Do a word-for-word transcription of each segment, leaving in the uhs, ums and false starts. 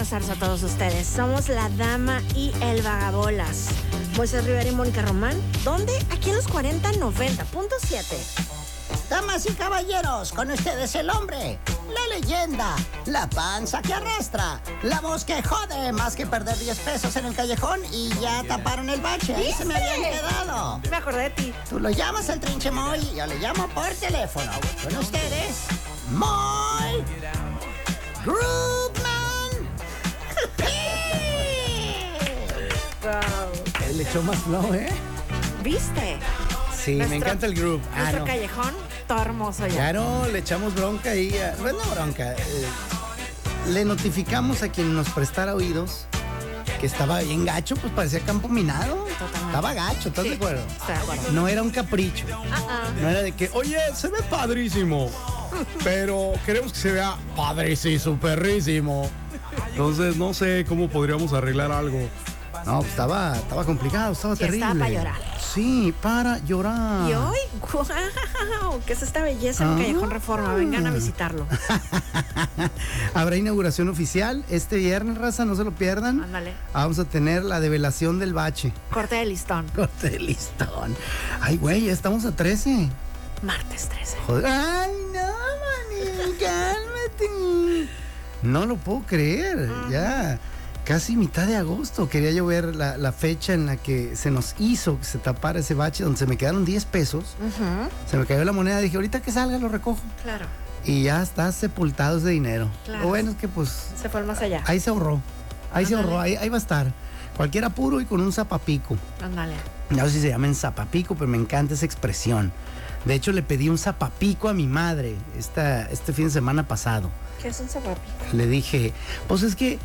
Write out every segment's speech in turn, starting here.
buenas tardes a todos ustedes. Somos la Dama y el Vagabolas. Moisés Rivera y Mónica Román. ¿Dónde? Aquí en los cuarenta noventa punto siete. Damas y caballeros, con ustedes el hombre, la leyenda, la panza que arrastra, la voz que jode más que perder diez pesos en el callejón y ya taparon el bache. Ahí se me habían quedado. Me acordé de ti. Tú lo llamas al trinche Moy y yo le llamo por teléfono. Con ustedes, Moy Groupman. Wow. Él le echó más flow, ¿eh? ¿Viste? Sí, Nuestro, me encanta el groove. Ah, nuestro no. callejón, todo hermoso ya. Claro, le echamos bronca ahí. A, bueno, no bronca. Eh, le notificamos a quien nos prestara oídos que estaba bien gacho, pues parecía campo minado. Totalmente. Estaba gacho, ¿estás Sí, de acuerdo? estoy de acuerdo. No era un capricho. Uh-uh. No era de que, oye, se ve padrísimo, pero queremos que se vea padrísimo, perrísimo. Entonces, no sé cómo podríamos arreglar algo. No, pues estaba, estaba complicado, estaba Sí, terrible. estaba para llorar. Sí, para llorar. Y hoy, wow, ¿qué es esta belleza en Ah. Callejón Reforma? Vengan a visitarlo. Habrá inauguración oficial este viernes, raza, no se lo pierdan. Ándale. Vamos a tener la develación del bache. Corte de listón. Corte de listón. Ay, güey, ya estamos a trece. Martes trece. Joder. Ay, no, maní, cálmate. No lo puedo creer, uh-huh. Ya. Casi mitad de agosto. Quería yo ver la, la fecha en la que se nos hizo que se tapara ese bache, donde se me quedaron diez pesos. Uh-huh. Se me cayó la moneda. Dije, ahorita que salga lo recojo. Claro. Y ya está sepultado ese dinero. Claro. Lo bueno es que pues... Se fue más allá. Ahí se ahorró. Ahí Ándale. se ahorró. Ahí, ahí va a estar. Cualquier apuro y con un zapapico. Ándale. No sé si se llaman zapapico, pero me encanta esa expresión. De hecho, le pedí un zapapico a mi madre esta, este fin de semana pasado. ¿Qué es un zapapico? Le dije, pues es que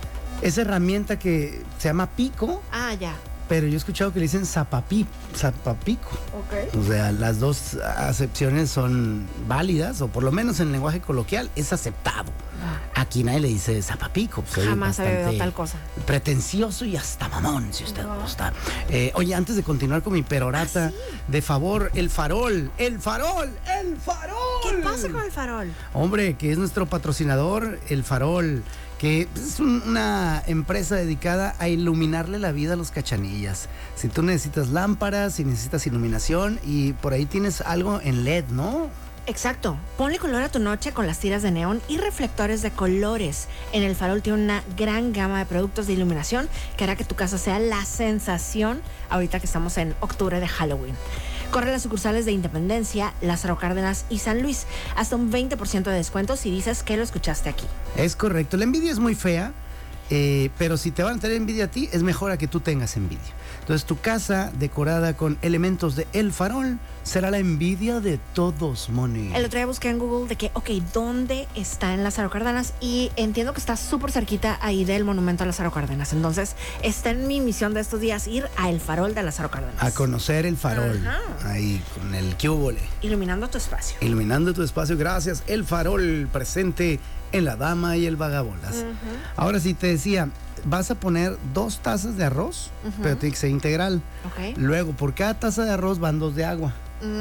esa herramienta que se llama pico, Ah, ya. pero yo he escuchado que le dicen zapapi, zapapico. Ok. O sea, las dos acepciones son válidas, o por lo menos en el lenguaje coloquial es aceptado. Aquí nadie le dice zapapico. Pues, Jamás había oído tal cosa. Pretencioso y hasta mamón, si usted No. gusta. Eh, oye, antes de continuar con mi perorata, ¿Ah, sí? de favor, el farol, el farol, el farol. ¿Qué pasa con el farol? Hombre, que es nuestro patrocinador, el farol, que es un- una empresa dedicada a iluminarle la vida a los cachanillas. Si tú necesitas lámparas, si necesitas iluminación, y por ahí tienes algo en L E D, ¿no? Exacto. Ponle color a tu noche con las tiras de neón y reflectores de colores. En el farol tiene una gran gama de productos de iluminación que hará que tu casa sea la sensación ahorita que estamos en octubre de Halloween. Corre a las sucursales de Independencia, Lázaro Cárdenas y San Luis. Hasta un veinte por ciento de descuento si dices que lo escuchaste aquí. Es correcto. La envidia es muy fea, eh, pero si te van a tener envidia a ti, es mejor a que tú tengas envidia. Entonces, tu casa decorada con elementos de El Farol será la envidia de todos, Moni. El otro día busqué en Google de que, ok, ¿dónde está en Lázaro Cárdenas? Y entiendo que está súper cerquita ahí del monumento a Lázaro Cárdenas. Entonces, está en mi misión de estos días ir a El Farol de Lázaro Cárdenas. A conocer El Farol. Ajá. Ahí, con el cúbole. Iluminando tu espacio. Iluminando tu espacio, gracias. El Farol presente en La Dama y el Vagabolas. Ujú. Ahora sí, te decía, vas a poner dos tazas de arroz, Ujú. pero tiene que ser integral. Ok. Luego, por cada taza de arroz van dos de agua.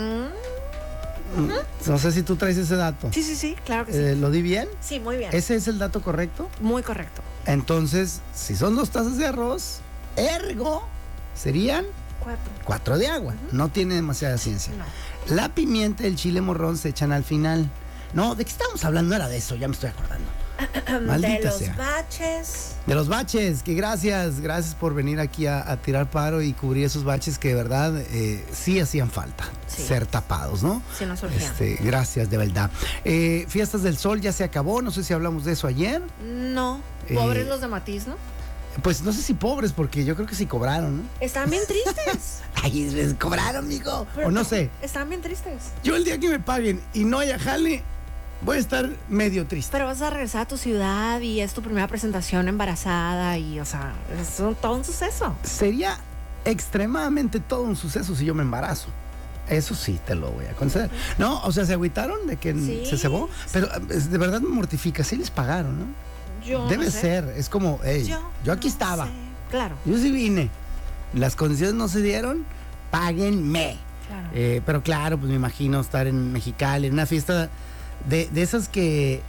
Mm, No sé si tú traes ese dato. Sí, sí, sí, claro que sí. Eh, ¿Lo di bien? Sí, muy bien. ¿Ese es el dato correcto? Muy correcto. Entonces, si son dos tazas de arroz, ergo, serían Cuatro. cuatro de agua. No tiene demasiada ciencia. No. La pimienta y el chile morrón se echan al final. No, ¿de qué estábamos hablando? Era de eso, ya me estoy acordando. Maldita de los sea. baches. De los baches, que gracias, gracias por venir aquí a, a tirar paro y cubrir esos baches que de verdad eh, sí hacían falta Sí. ser tapados, ¿no? Sí, nos surgían. Este, gracias, de verdad. Eh, Fiestas del Sol ya se acabó, no sé si hablamos de eso ayer. No. Eh, Pobres los de Matiz, ¿no? Pues no sé si pobres, porque yo creo que sí cobraron, ¿no? Están bien tristes. Ay, les cobraron, mijo. Pero O no sé. Están bien tristes. Yo el día que me paguen y no haya jale, voy a estar medio triste. Pero vas a regresar a tu ciudad y es tu primera presentación embarazada y, o sea, es un- todo un suceso. Sería extremadamente todo un suceso si yo me embarazo. Eso sí, te lo voy a conceder. No, o sea, se agüitaron de que Sí, se cebó, pero eh, de verdad me mortifica. Sí les pagaron, ¿no? Yo Debe no sé. ser, es como, hey, yo, Yo aquí no estaba, sé. Claro, yo sí vine. Las condiciones no se dieron, páguenme. claro. Eh, pero claro, pues me imagino estar en Mexicali, en una fiesta de, de esas que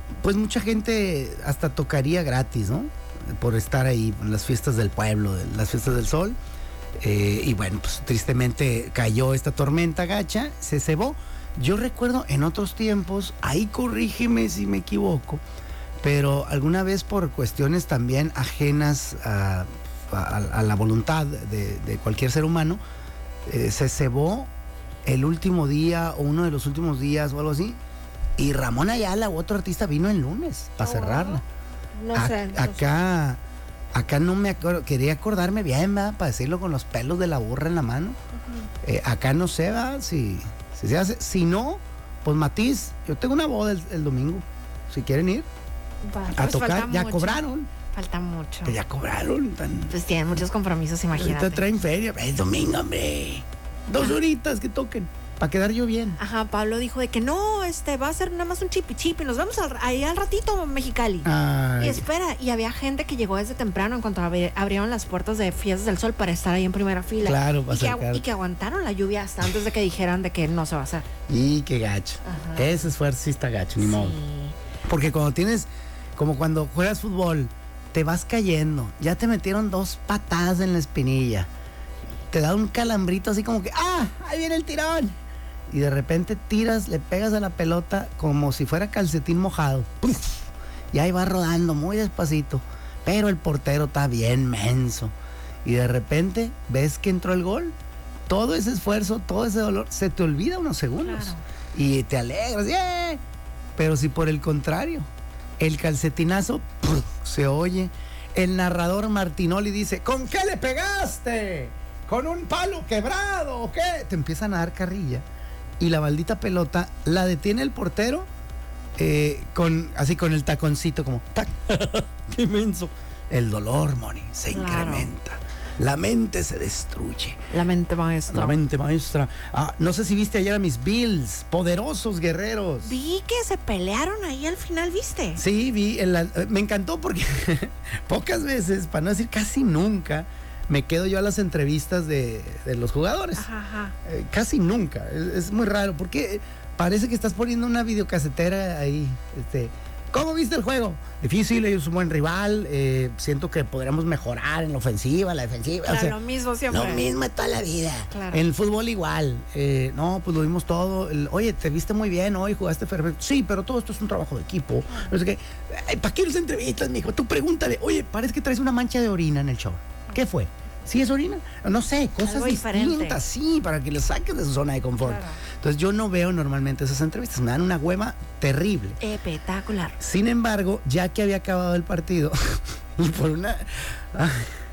pues mucha gente hasta tocaría gratis, ¿no? Por estar ahí en las fiestas del pueblo, de las fiestas del sol. Eh, y bueno, pues tristemente cayó esta tormenta gacha, se cebó. Yo recuerdo en otros tiempos, ahí corrígeme si me equivoco, pero alguna vez por cuestiones también ajenas a, a, a la voluntad de, de cualquier ser humano, eh, se cebó el último día o uno de los últimos días o algo así, y Ramón Ayala u otro artista vino el lunes para cerrarla. No A- sé. no acá, acá no me acuerdo, quería acordarme bien, ¿verdad? Para decirlo con los pelos de la burra en la mano. Eh, acá no sé, ¿verdad? Si, si se hace. Si no, pues Matiz, yo tengo una boda el, el domingo. Si quieren ir sé. Va, a pues tocar, falta ya mucho. cobraron. Falta mucho. Pues ya cobraron. Tan, Pues tienen muchos compromisos, imagínate. ahorita traen feria. Es domingo, hombre. Dos horitas que toquen. Para quedar yo bien. Ajá, Pablo dijo de que no, este, va a ser nada más un chipi chipi, nos vemos al- ahí al ratito, Mexicali. Ay. Y espera, y había gente que llegó desde temprano en cuanto abri- abrieron las puertas de Fiestas del Sol para estar ahí en primera fila. Claro, para y que, agu- acercar. y que aguantaron la lluvia hasta antes de que dijeran de que no se va a hacer. Y qué gacho. Ajá. Ese esfuerzo sí está gacho, ni modo. Sí. Porque cuando tienes, como cuando juegas fútbol, te vas cayendo, ya te metieron dos patadas en la espinilla, te da un calambrito así como que, ¡ah! Ahí viene el tirón. Y de repente tiras, le pegas a la pelota como si fuera calcetín mojado. ¡Puf! Y ahí va rodando muy despacito. Pero el portero está bien menso. Y de repente ves que entró el gol. Todo ese esfuerzo, todo ese dolor, se te olvida unos segundos. Claro. Y te alegras. ¡Yeah! Pero si por el contrario, el calcetinazo ¡puf! Se oye. El narrador Martinoli dice, ¿con qué le pegaste? ¿Con un palo quebrado o qué? Te empiezan a dar carrilla. Y la maldita pelota la detiene el portero eh, con, así con el taconcito como ¡tac! ¡Qué inmenso! El dolor, Moni, se Claro. incrementa. La mente se destruye. La mente maestra. La mente maestra. Ah, no sé si viste ayer a mis Bills, poderosos guerreros. Vi que se pelearon ahí al final, ¿viste? Sí, vi. en la- eh, me encantó porque pocas veces, para no decir casi nunca, me quedo yo a las entrevistas de, de los jugadores. Ajá, ajá. Eh, casi nunca. Es, es muy raro porque parece que estás poniendo una videocasetera ahí. Este, ¿cómo viste el juego? Difícil, ellos son un buen rival. eh, siento que podríamos mejorar en la ofensiva, la defensiva. Claro, o sea, lo mismo siempre. lo mismo de toda la vida. Claro. En el fútbol igual. Eh, no, pues lo vimos todo. El, Oye, te viste muy bien hoy, jugaste perfecto. Sí, pero todo esto es un trabajo de equipo. No sé qué. Ay, ¿para qué los entrevistas, mijo? Tú pregúntale. Oye, parece que traes una mancha de orina en el show. ¿Qué fue? ¿Sí es orina? No sé, cosas Algo diferente. distintas, sí, para que les saques de su zona de confort. Claro. Entonces yo no veo normalmente esas entrevistas, me dan una hueva terrible. Espectacular. Sin embargo, ya que había acabado el partido, y por una... ah,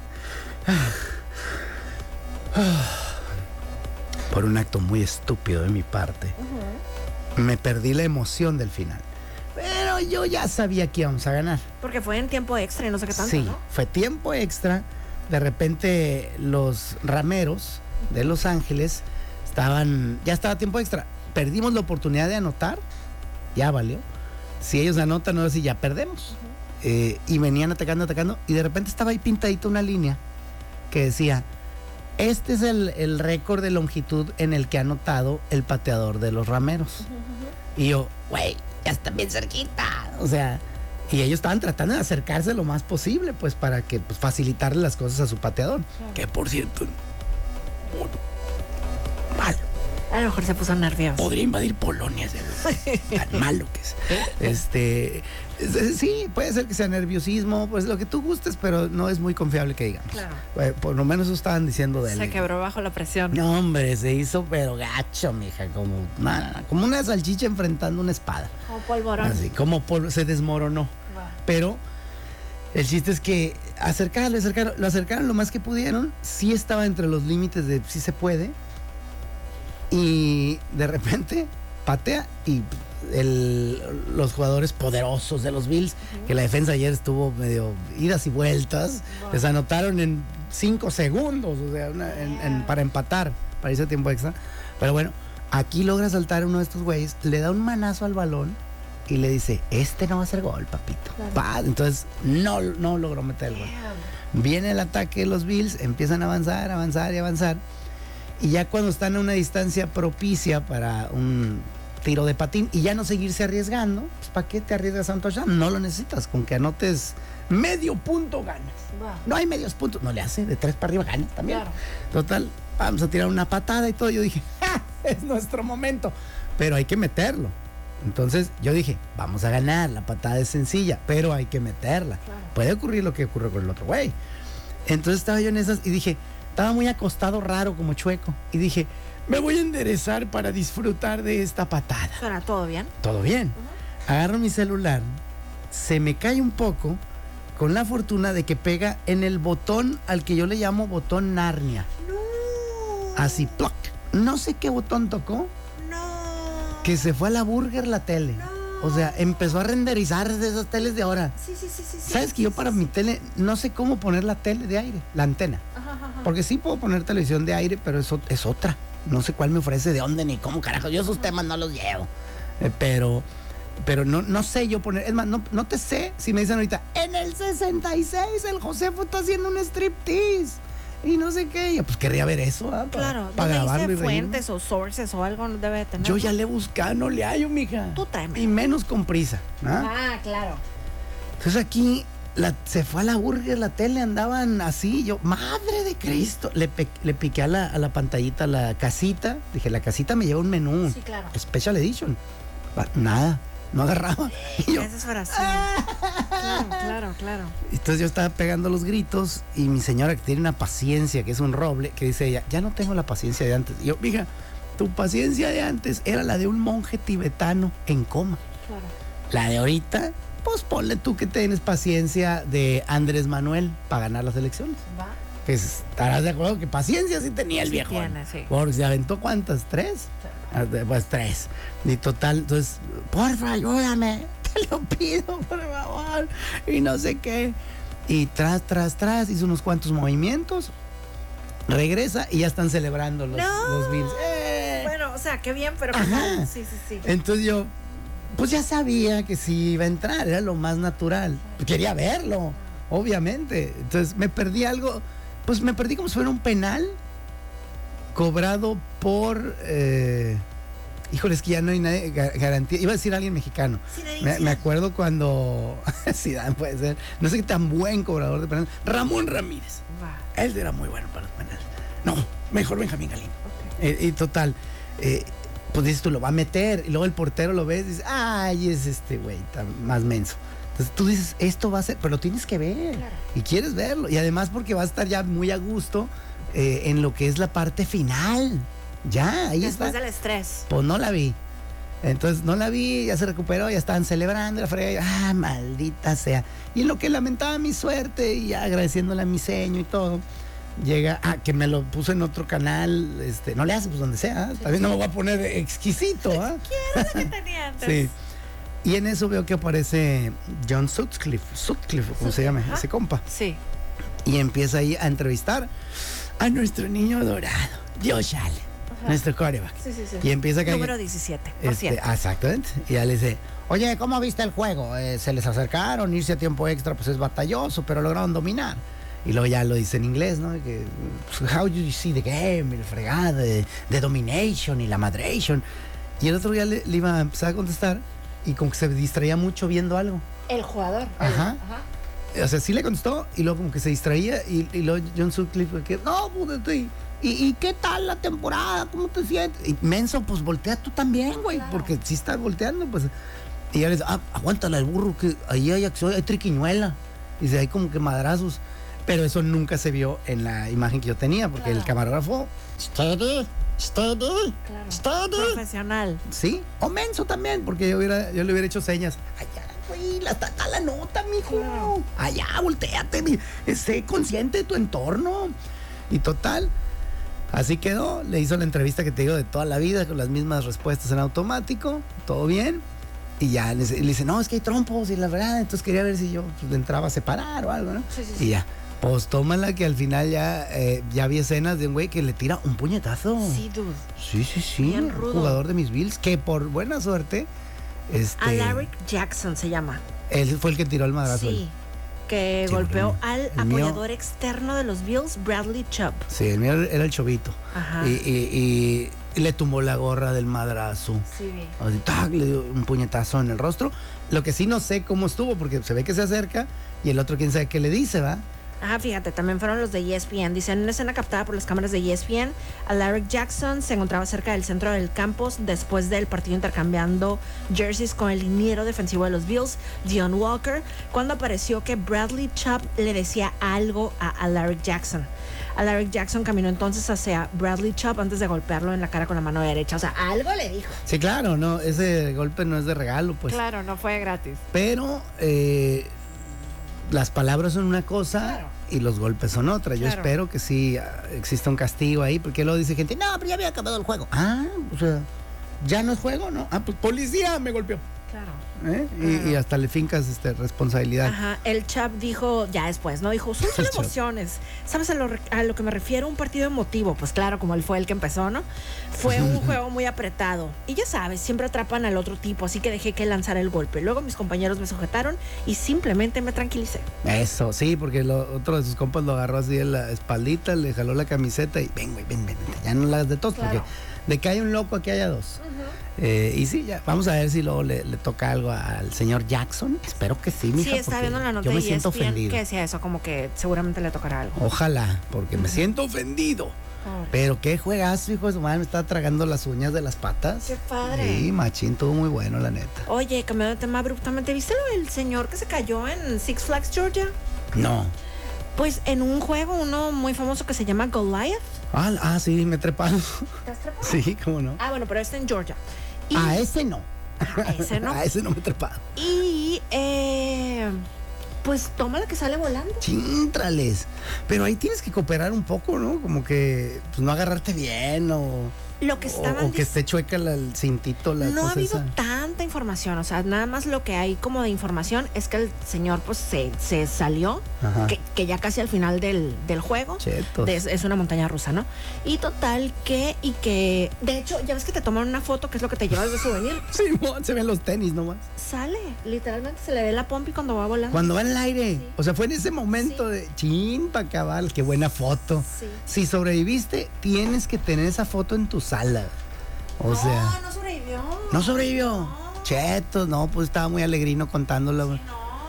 ah, por un acto muy estúpido de mi parte, me perdí la emoción del final. Pero yo ya sabía que íbamos a ganar. Porque fue en tiempo extra y no sé qué tanto, Sí, ¿no? fue tiempo extra. De repente los rameros de Los Ángeles estaban, ya estaba tiempo extra. Perdimos la oportunidad de anotar, ya valió. Si ellos anotan, ahora sí ya perdemos. Eh, y venían atacando, atacando, y de repente estaba ahí pintadita una línea que decía, este es el, el récord de longitud en el que ha anotado el pateador de los rameros. Y yo, güey, ya está bien cerquita. O sea, y ellos estaban tratando de acercarse lo más posible, pues, para que pues, facilitarle las cosas a su pateador. Claro. Que por cierto, mono, malo. A lo mejor se puso nervioso. Podría invadir Polonia, de tan malo que es. Este, es- sí, puede ser que sea nerviosismo, pues lo que tú gustes, pero no es muy confiable que digamos. Claro. Eh, Por lo menos eso estaban diciendo de él. Se quebró bajo la presión. No, hombre, se hizo pero gacho, mija, como, nada, como una salchicha enfrentando una espada. Como polvorón. Así, como polvo, se desmoronó. Va. Pero el chiste es que acercarlo, acercarlo, lo acercaron lo más que pudieron. Sí estaba entre los límites de sí se puede. Y de repente patea y el- los jugadores poderosos de los Bills, que la defensa ayer estuvo medio idas y vueltas, Wow. les anotaron en cinco segundos, o sea, una- en- en- para empatar, para ese tiempo extra. Pero bueno, aquí logra saltar uno de estos güeyes, le da un manazo al balón y le dice, este no va a ser gol, papito. Claro. Pa, entonces no, no logró meter el gol. Viene el ataque de los Bills, empiezan a avanzar, avanzar y avanzar. Y ya cuando están a una distancia propicia para un tiro de patín y ya no seguirse arriesgando. Pues, ¿para qué te arriesgas a un touchdown? No lo necesitas, con que anotes medio punto ganas. Wow. No hay medios puntos, no le hace, de tres para arriba ganas también. Claro. Total, vamos a tirar una patada y todo. Yo dije, ¡ja! Es nuestro momento, pero hay que meterlo. Entonces yo dije, vamos a ganar, la patada es sencilla, pero hay que meterla. Claro. Puede ocurrir lo que ocurrió con el otro güey. Entonces estaba yo en esas y dije, estaba muy acostado raro como chueco. Y dije, me voy a enderezar para disfrutar de esta patada. Pero todo bien. Todo bien. Uh-huh. Agarro mi celular, se me cae un poco, con la fortuna de que pega en el botón al que yo le llamo botón Narnia. No. Así, ¡ploc! No sé qué botón tocó. Que se fue a la burger la tele. No. O sea, empezó a renderizar de esas teles de ahora. Sí, sí, sí, sí. ¿Sabes sí, que yo sí, para sí, mi sí. tele no sé cómo poner la tele de aire, la antena? Ajá, ajá. Porque sí puedo poner televisión de aire, pero eso es otra. No sé cuál me ofrece, de dónde ni cómo carajo. Yo esos temas no los llevo. Eh, pero pero no, no sé yo poner. Es más, no, no te sé si me dicen ahorita, en el sesenta y seis el Josefo está haciendo un striptease. Y no sé qué. Yo, pues querría ver eso, ¿ah? Para, Claro, para ¿dónde grabarlo y dice reírme. fuentes o sources o algo debe de tener? Yo ya le he buscado, no le hallo, mija. Tú tráeme. Y menos con prisa. ¿Ah? Ah, claro. Entonces aquí la, se fue a la burger, la tele, andaban así. Yo, madre de Cristo. Le, pe, le piqué a la, a la pantallita la casita. Dije, la casita me lleva un menú. Sí, claro. Special Edition. Va, nada, no agarraba. Y yo, Esa es oración. Claro, claro, claro. entonces yo estaba pegando los gritos y mi señora, que tiene una paciencia, que es un roble, que dice ella, ya no tengo la paciencia de antes. Y yo, mija, tu paciencia de antes era la de un monje tibetano en coma. Claro. La de ahorita, pues ponle tú que tienes paciencia de Andrés Manuel para ganar las elecciones. Va. Que estarás de acuerdo que paciencia sí tenía el Sí viejo. tiene, sí. Porque se aventó cuántas, tres. Ah, Pues tres. Y total, entonces, porfa, ayúdame, te lo pido, por favor. Y no sé qué. Y tras, tras, tras, hizo unos cuantos movimientos. Regresa y ya están celebrando los, No. los Bills. ¡Eh! Bueno, o sea, qué bien, pero Ajá. mal. Sí, sí, sí. Entonces yo, pues ya sabía que sí iba a entrar, era lo más natural. Quería verlo, obviamente. Entonces me perdí algo, pues me perdí como si fuera un penal cobrado por, eh, híjole, es que ya no hay nadie, ga- garantía, iba a decir alguien mexicano. Zinedine Me, me Zidane. acuerdo cuando, Zidane puede ser, no sé qué tan buen cobrador de penal, Ramón Ramírez. Va. Él era muy bueno para los penales. No, mejor Benjamín Galín. Ok. Eh, y total, eh, pues dices tú, lo va a meter. Y luego el portero lo ves y dices, ay, es este güey, está más menso. Entonces tú dices, esto va a ser, pero lo tienes que ver. Claro. Y quieres verlo. Y además porque va a estar ya muy a gusto eh, en lo que es la parte final. Ya, ahí Después está. del estrés. Pues no la vi. Entonces no la vi, ya se recuperó, ya estaban celebrando la frega. Y yo, ah, maldita sea. Y en lo que lamentaba mi suerte y ya agradeciéndole a mi seño y todo, llega, ah, que me lo puso en otro canal, este, no le hace, pues donde sea, ¿eh? También no me voy a poner exquisito, ¿ah? ¿Qué era lo que tenía antes? Sí. Y en eso veo que aparece John Sutcliffe, Sutcliffe, como se llama, Ajá. ese compa. Sí. Y empieza ahí a entrevistar a nuestro niño dorado, Josh Allen, Ajá. nuestro quarterback. Sí, sí, sí. Y empieza a Número diecisiete, por este, cierto. ah, exactamente. Y ya le dice, oye, ¿cómo viste el juego? Eh, se les acercaron, irse a tiempo extra, pues es batalloso, pero lograron dominar. Y luego ya lo dice en inglés, ¿no? Que, pues, how you see the game, el fregado, de, de domination y la madration. Y el otro día le, le iba a empezar a contestar y como que se distraía mucho viendo algo. El jugador. Ajá. Ajá. O sea, sí le contestó y luego como que se distraía y, y luego John Sutcliffe que, no, pues estoy... ¿Y, ¿Y qué tal la temporada? ¿Cómo te sientes? Y menso, pues voltea tú también, güey, Claro. porque si estás volteando, pues. Y ya le dice, ah, aguántala el burro, que ahí hay acción, hay triquiñuela. Y dice, hay como que madrazos. Pero eso nunca se vio en la imagen que yo tenía, porque Claro. el camarógrafo, steady, steady, Claro. steady. Profesional. Sí, o menso también, porque yo, hubiera, yo le hubiera hecho señas. Allá, güey, la, está está la nota, mijo. Claro. Allá, volteate, mi- sé consciente de tu entorno. Y total, así quedó. Le hizo la entrevista que te digo de toda la vida, con las mismas respuestas en automático, todo bien. Y ya le dice, le dice, no, es que hay trompos y la verdad, entonces quería ver si yo pues, le entraba a separar o algo, ¿no? Sí, sí, Y sí. ya, pues tómala que al final ya, eh, ya vi escenas de un güey que le tira un puñetazo. Sí, dude. Sí, sí, sí. Bien un rudo. jugador de mis Bills que por buena suerte, este, Alaric Jackson se llama. él fue el que tiró el madrazo. Sí. Que Sí, golpeó porque al el mío- apoyador externo de los Bills, Bradley Chubb. Sí, el mío era el chovito. Ajá. Y, y- y y le tumbó la gorra del madrazo. Sí. Así, ¡tac! Le dio un puñetazo en el rostro. Lo que sí no sé cómo estuvo, porque se ve que se acerca y el otro quién sabe qué le dice, ¿va? Ah, fíjate, también fueron los de E S P N. Dicen, en una escena captada por las cámaras de E S P N, Alaric Jackson se encontraba cerca del centro del campus después del partido intercambiando jerseys con el liniero defensivo de los Bills, Dion Walker, cuando apareció que Bradley Chubb le decía algo a Alaric Jackson. Alaric Jackson caminó entonces hacia Bradley Chubb antes de golpearlo en la cara con la mano derecha. O sea, algo le dijo. Sí, claro, no, ese golpe no es de regalo, pues. Claro, no fue gratis. Pero eh, las palabras son una cosa, claro, y los golpes son otra. Yo Claro. espero que sí uh, exista un castigo ahí, porque luego dice gente, no, pero ya había acabado el juego. Ah, o sea, ¿ya no es juego? No. Ah, pues policía me golpeó. Claro. ¿Eh? Y, Claro. y hasta le fincas este, responsabilidad. Ajá, el Chubb dijo ya después, ¿no? Dijo, son solo El Chubb. emociones. ¿Sabes a lo, re- a lo que me refiero? Un partido emotivo. Pues claro, como él fue el que empezó, ¿no? Fue un juego muy apretado. Y ya sabes, siempre atrapan al otro tipo, así que dejé que lanzara el golpe. Luego mis compañeros me sujetaron y simplemente me tranquilicé. Eso, sí, porque lo, otro de sus compas lo agarró así en la espaldita, le jaló la camiseta y ven, güey, ven, ven, ven, ya no la hagas de tos, Claro. porque de que hay un loco aquí haya dos. Eh, y sí, ya, vamos a ver si luego le, le toca algo al señor Jackson. Espero que sí, mija. Sí, está porque viendo la nota yo de me siento E S P N ofendido. que decía eso, como que seguramente le tocará algo. Ojalá, porque me siento ofendido. Pobre. Pero qué juegazo, hijo de su madre, me estaba tragando las uñas de las patas. Qué padre. Sí, machín, todo muy bueno, la neta. Oye, cambiando de tema abruptamente, ¿viste lo del señor que se cayó en Six Flags, Georgia? No. Pues en un juego, uno muy famoso que se llama Goliath. Ah, ah, sí, me he trepado. ¿Te has trepado? Sí, cómo no. Ah, bueno, pero este en Georgia. Y, A ese no. a ese no. A ese no me he trepado. Y, eh, pues toma la que sale volando. Chintrales. Pero ahí tienes que cooperar un poco, ¿no? Como que pues, no agarrarte bien o, Lo que o, estaban o que dic- esté chueca la- el cintito, la No ha cosa habido esa. tanta información, o sea, nada más lo que hay como de información es que el señor pues se, se salió, Ajá. que, que ya casi al final del, del juego. Chetos. De- es una montaña rusa, ¿no? Y total que, y que, de hecho, ya ves que te toman una foto, que es lo que te llevas de souvenir. Sí, mon, se ven los tenis nomás. Sale, literalmente se le ve la pompi cuando va volando. Cuando va en el aire. Sí. O sea, fue en ese momento Sí. de chin, pa' cabal, qué buena foto. Sí. Si sobreviviste, tienes que tener esa foto en tu sala. O no, sea, no sobrevivió. ¿no sobrevivió? No. Chetos, no, pues estaba muy alegrino contándolo. No.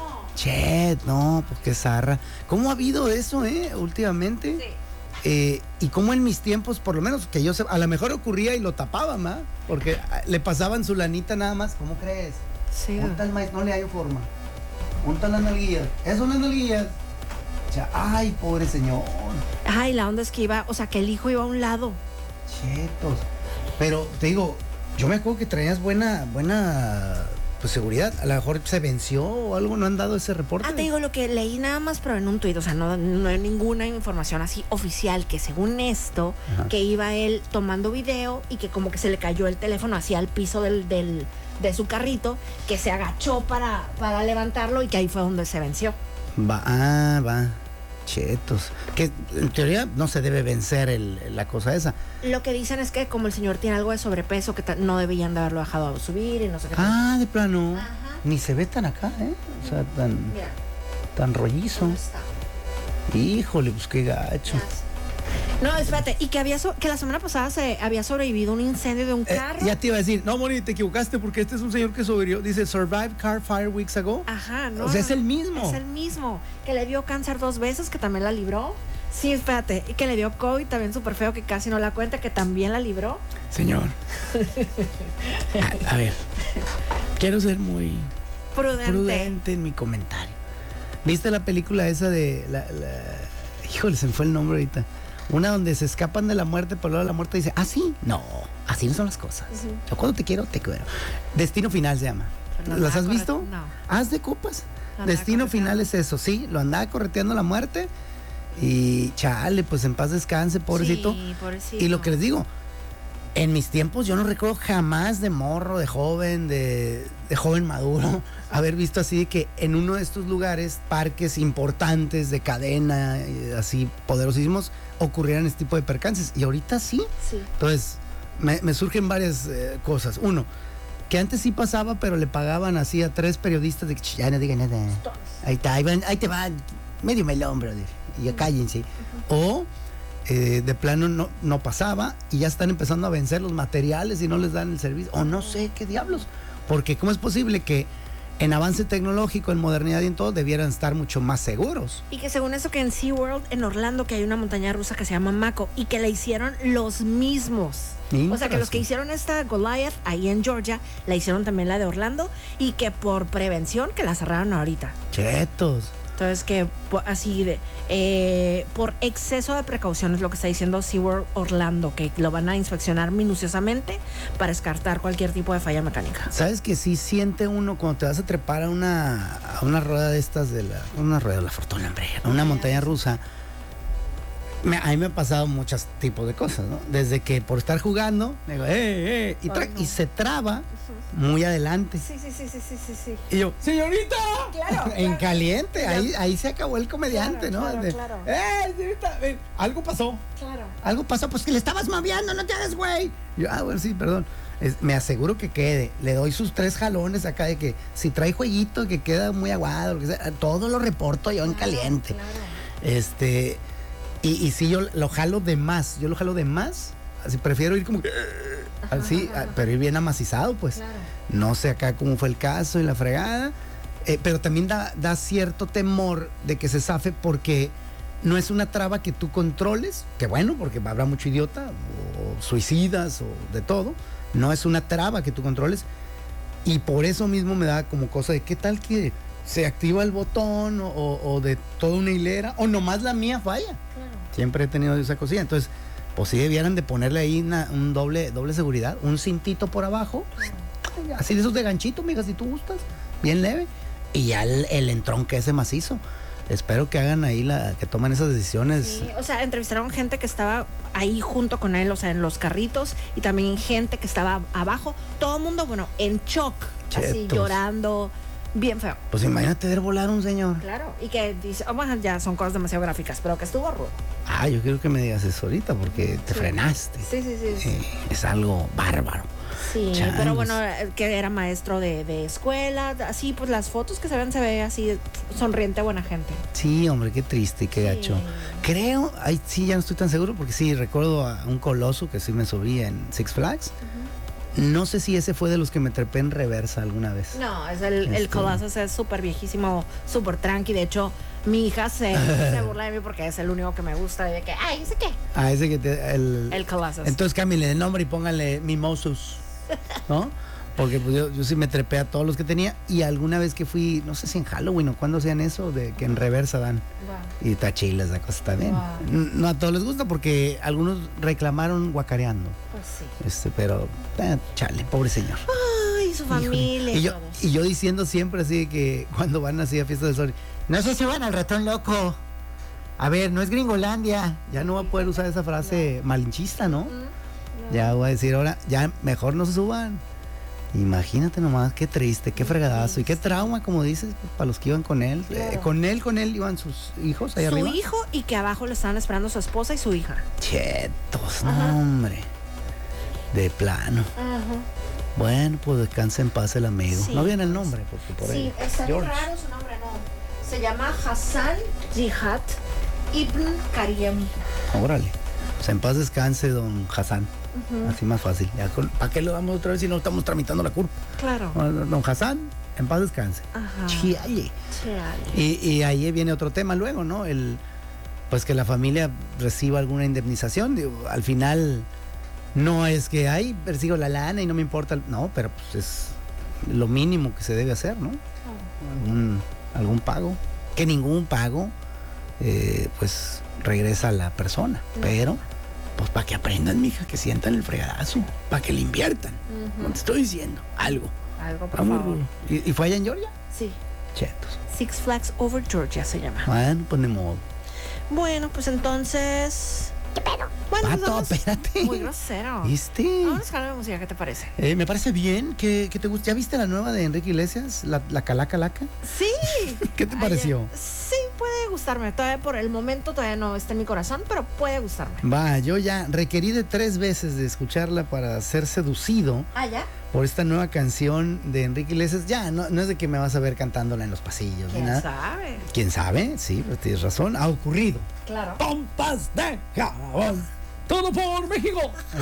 Chet, no, pues qué zarra. ¿Cómo ha habido eso, eh, últimamente? Sí. Eh, y cómo en mis tiempos, por lo menos que yo sé, a lo mejor ocurría y lo tapaban, ¿ah? Porque ah, le pasaban su lanita nada más. ¿Cómo crees? Sí. Un tal maíz, no le hallo forma. Un tal las nalguillas. Eso son las nalguillas. O sea, ay, pobre señor. Ay, la onda es que iba, o sea, que el hijo iba a un lado. Chetos. Pero te digo, yo me acuerdo que traías buena, buena, pues seguridad. A lo mejor se venció o algo, no han dado ese reporte. Ah, te digo lo que leí nada más, pero en un tuit, o sea, no, no hay ninguna información así oficial, que según esto, Ajá. que iba él tomando video y que como que se le cayó el teléfono hacia el piso del, del, de su carrito, que se agachó para, para levantarlo y que ahí fue donde se venció. Va, ah, va. Chetos. Que en teoría no se debe vencer el, la cosa esa. Lo que dicen es que como el señor tiene algo de sobrepeso, que ta- no debían de haberlo dejado subir y no sé qué. Ah, de plano. Ajá. Ni se ve tan acá, ¿eh? O sea, tan, Mira, tan rollizo. ¿dónde está? Híjole, pues qué gacho. No, espérate, y que había so- que la semana pasada se había sobrevivido un incendio de un Eh, carro. ya te iba a decir, no, Moni, te equivocaste porque este es un señor que sobrevivió. Dice, survived car fire weeks ago. Ajá, no. O sea, es no, el mismo. Es el mismo. Que le dio cáncer dos veces, que también la libró. Sí, espérate. Y que le dio COVID también súper feo, que casi no la cuenta, que también la libró. Señor. a, a ver, quiero ser muy Prudente. prudente en mi comentario. ¿Viste la película esa de la, la- híjole, se me fue el nombre ahorita? Una donde se escapan de la muerte, pero luego la muerte dice, ¿ah, sí? No, así no son las cosas. Ujú. Yo cuando te quiero, te quiero. Destino Final se llama. Pero no ¿Las has andaba visto? corre- no. Haz de copas. Lo andaba Destino correteando. Final es eso, sí. Lo andaba correteando la muerte. Y chale, pues en paz descanse, pobrecito. Sí, pobrecito. Y lo que les digo, en mis tiempos yo no recuerdo jamás de morro, de joven, de, de joven maduro, haber visto así de que en uno de estos lugares, parques importantes de cadena, eh, así poderosísimos, ocurrieran este tipo de percances. Y ahorita sí. Sí. Entonces, me, me surgen varias eh, cosas. Uno, que antes sí pasaba, pero le pagaban así a tres periodistas de que "Ch, ya no digan nada. Ahí está, ahí, van, ahí te va, medio melón, brother. Y ya cállense. O eh, de plano no, no pasaba y ya están empezando a vencer los materiales y no les dan el servicio. O no sé qué diablos. Porque ¿cómo es posible que en avance tecnológico, en modernidad y en todo, debieran estar mucho más seguros? Y que según eso que en SeaWorld, en Orlando, que hay una montaña rusa que se llama Mako y que la hicieron los mismos. O sea, que los que hicieron esta Goliath ahí en Georgia, la hicieron también la de Orlando y que por prevención que la cerraron ahorita. Chetos. Entonces que así de eh, por exceso de precaución es lo que está diciendo SeaWorld Orlando, que lo van a inspeccionar minuciosamente para descartar cualquier tipo de falla mecánica. ¿Sabes que sí siente uno cuando te vas a trepar a una, a una rueda de estas de la, una rueda de la fortuna, hombre, a una montaña rusa? Me, a mí me han pasado muchos tipos de cosas, ¿no? Desde que por estar jugando, me digo, ¡eh, eh! Y, tra- no. y se traba muy adelante. Sí, sí, sí, sí, sí, sí, sí. Y yo, ¡señorita! Claro. En claro. caliente, ahí, ahí se acabó el comediante, claro, ¿no? Claro, de, claro. ¡eh, señorita! Eh, algo pasó. Claro. Algo pasó, pues que le estabas mameando, no te hagas, güey. Yo, ah, bueno, sí, perdón. Es, me aseguro que quede. Le doy sus tres jalones acá de que si trae jueguito, que queda muy aguado, lo que sea, todo lo reporto yo en claro, caliente. Claro. Este... Y, y si yo lo jalo de más, yo lo jalo de más, así prefiero ir como que, así, ajá, ajá. pero ir bien amacizado, pues. Claro. No sé acá cómo fue el caso y la fregada, eh, pero también da, da cierto temor de que se zafe porque no es una traba que tú controles, que bueno, porque habrá mucho idiota, o suicidas, o de todo, no es una traba que tú controles, y por eso mismo me da como cosa de qué tal que se activa el botón o, o de toda una hilera, o nomás la mía falla. Claro. Siempre he tenido esa cosilla. Entonces, pues sí debieran de ponerle ahí una, un doble, doble seguridad, un cintito por abajo, claro. así de esos de ganchito, mija, si tú gustas, bien leve, y ya el, el entronque ese macizo. Espero que hagan ahí la, que tomen esas decisiones. Sí, o sea, entrevistaron gente que estaba ahí junto con él, o sea, en los carritos, y también gente que estaba abajo, todo el mundo, bueno, en shock, Chetos. Así llorando. Bien feo. Pues imagínate ver volar un señor. Claro, y que dice, oh, bueno, ya son cosas demasiado gráficas, pero que estuvo rudo. Ah, yo quiero que me digas eso ahorita porque te sí. frenaste. Sí, sí, sí. sí. Eh, es algo bárbaro. Sí, Changos. Pero bueno, que era maestro de, de escuela, así, pues las fotos que se ven se ve así, sonriente, buena gente. Sí, hombre, qué triste, qué sí. gacho. Creo, ay, sí, ya no estoy tan seguro porque sí, recuerdo a un coloso que sí me subía en Six Flags. Uh-huh. No sé si ese fue de los que me trepé en reversa alguna vez. No, es el, este... el Colossus es súper viejísimo, súper tranqui. De hecho, mi hija se, se burla de mí porque es el único que me gusta. De que, ay, ¿ese qué? Ah, ese que te, el... El Colossus. Entonces cámbiale de nombre y pónganle Mimosus, ¿no? Porque pues, yo, yo sí me trepé a todos los que tenía. Y alguna vez que fui, no sé si en Halloween o cuando hacían eso, de que en reversa dan. Wow. Y está chila esa cosa también. Wow. No a todos les gusta porque algunos reclamaron guacareando. Pues sí. Este, pero, eh, chale, pobre señor. Ay, su familia. Y yo, y yo diciendo siempre así que cuando van así a fiestas del sol, no se suban al ratón loco. A ver, no es Gringolandia. Ya no va a poder usar esa frase no. malinchista, ¿no? No. Ya voy a decir ahora, ya mejor no se suban. Imagínate nomás, qué triste, qué fregadazo y qué trauma, como dices, para los que iban con él. Claro. Eh, con él, con él iban sus hijos ahí su arriba. Su hijo y que abajo lo estaban esperando su esposa y su hija. Chetos, no, hombre. De plano. Ajá. Bueno, pues descanse en paz el amigo. Sí. No viene el nombre, porque por ahí. Sí, está George. Raro su nombre, no. Se llama Hassan Jihad Ibn Karim. Órale. O sea, en paz descanse, don Hassan. Uh-huh. Así más fácil. ¿Para qué lo damos otra vez si no estamos tramitando la curva? Claro. Don Hassan, en paz descanse. Ajá. Chiale. Y, y ahí viene otro tema luego, ¿no? El, pues que la familia reciba alguna indemnización. Digo, al final no es que, ay, persigo la lana y no me importa. No, pero pues es lo mínimo que se debe hacer, ¿no? Oh. Algún, algún pago. Que ningún pago, eh, pues, regresa a la persona. No. Pero... pues para que aprendan, mija, que sientan el fregadazo, para que le inviertan. Uh-huh. No te estoy diciendo, algo. Algo, por Vamos, favor. ¿Y, ¿Y fue allá en Georgia? Sí. Chetos. Six Flags Over Georgia se llama. Bueno, pues de modo. Bueno, pues entonces... ¿Qué pedo? Bueno, Pato, vamos... espérate. Muy grosero. ¿Viste? Vamos a buscar la música, ¿qué te parece? Eh, me parece bien, que, que te gusta. ¿Ya viste la nueva de Enrique Iglesias? La, la Calaca Laca. Sí. ¿Qué te pareció? Ayer. Sí, puede gustarme. Todavía por el momento todavía no está en mi corazón, pero puede gustarme. Va, yo ya requerí de tres veces de escucharla para ser seducido Ah, ¿ya? por esta nueva canción de Enrique Iglesias. Ya, no, no es de que me vas a ver cantándola en los pasillos ni ¿Quién nada. sabe? ¿Quién sabe? Sí, pues tienes razón. Ha ocurrido. Claro. Pompas de jabón. Todo por México.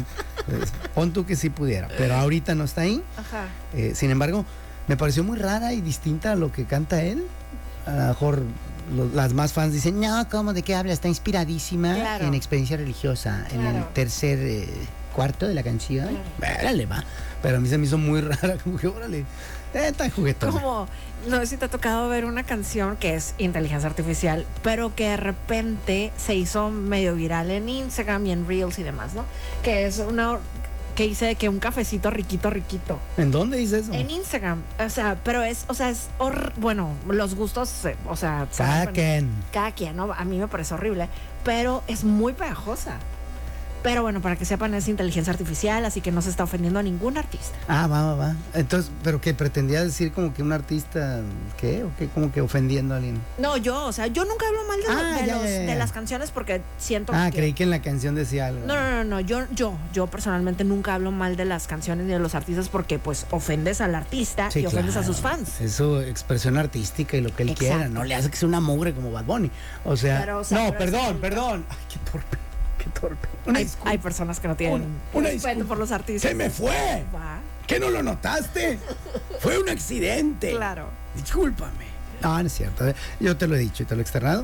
Pues, pon tú que sí pudiera, pero ahorita no está ahí. Ajá. Eh, sin embargo, me pareció muy rara y distinta a lo que canta él. A lo mejor lo- las más fans dicen, no, ¿cómo? ¿De qué habla? Está inspiradísima Claro. en experiencia religiosa, en el Claro. tercer eh, cuarto de la canción. Claro. Órale, va. Pero a mí se me hizo muy rara, como que, órale, eh, está juguetona. Como, no sé si te ha tocado ver una canción que es inteligencia artificial, pero que de repente se hizo medio viral en Instagram y en Reels y demás, ¿no? Que es una que dice de que un cafecito riquito, riquito. ¿En dónde dice eso? En Instagram, o sea, pero es, o sea, es, hor- bueno, los gustos, eh, o sea, Cada saben- quien. cada quien, ¿no? A mí me parece horrible, pero es muy pegajosa. Pero bueno, para que sepan, es inteligencia artificial, así que no se está ofendiendo a ningún artista. Ah, va, va, va. Entonces, ¿pero qué? ¿Pretendía decir como que un artista, qué? ¿O qué? Como que ofendiendo a alguien. No, yo, o sea, yo nunca hablo mal de, Ah, de ya, los- ya, ya. de las canciones porque siento Ah, que... creí que en la canción decía algo. No, no, no, no, yo, yo, yo personalmente nunca hablo mal de las canciones ni de los artistas porque pues ofendes al artista Sí, y ofendes claro. a sus fans. Es su expresión artística y lo que él Exacto. quiera. No le hace que sea una mugre como Bad Bunny. O sea, Pero, o sea, no, pero es perdón, el- perdón. Ay, qué torpe, qué torpe. Una Hay, disculpa. hay personas que no tienen Una- una respeto disculpa. por los artistas. ¡Se me fue! Va, ¿Qué no lo notaste? Fue un accidente. claro. Discúlpame. No, no es cierto. Yo te lo he dicho y te lo he externado.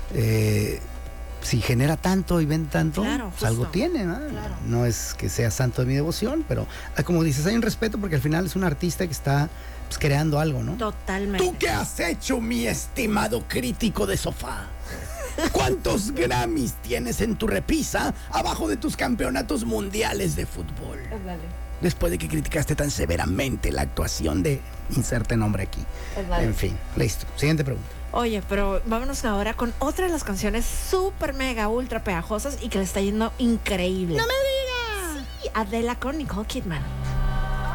Eh, si genera tanto y ven tanto, Claro, pues algo justo. tiene, ¿no? Claro. No es que sea santo de mi devoción, pero ah, como dices, hay un respeto porque al final es un artista que está pues, creando algo, ¿no? Totalmente. ¿Tú qué has hecho, mi estimado crítico de sofá? ¿Cuántos Grammys tienes en tu repisa abajo de tus campeonatos mundiales de fútbol? Ándale, Después de que criticaste tan severamente la actuación de inserte nombre aquí. ándale. En fin, listo. Siguiente pregunta. Oye, pero vámonos ahora con otra de las canciones súper mega ultra pegajosas y que le está yendo increíble. ¡No me digas! Sí, Adela con Nicole Kidman.